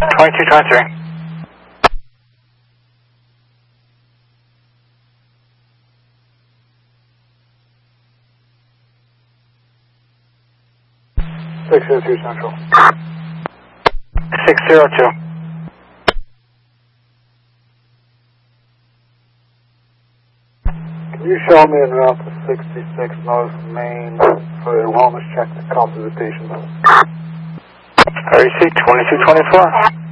2223. 602 Central. 602. Can you show me en route to 66 North Main for a wellness check to comfort the patient? REC 2224.